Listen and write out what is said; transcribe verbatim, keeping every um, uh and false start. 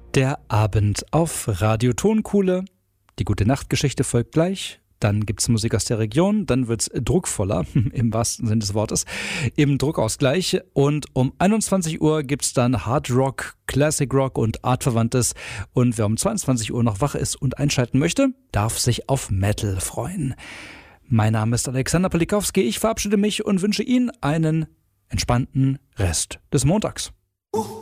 Der Abend auf Radio Tonkuhle. Die gute Nachtgeschichte folgt gleich. Dann gibt's Musik aus der Region. Dann wird's druckvoller, im wahrsten Sinne des Wortes, im Druckausgleich. Und um einundzwanzig Uhr gibt's dann Hard Rock, Classic Rock und Artverwandtes. Und wer um zweiundzwanzig Uhr noch wach ist und einschalten möchte, darf sich auf Metal freuen. Mein Name ist Alexander Polikowski. Ich verabschiede mich und wünsche Ihnen einen entspannten Rest des Montags.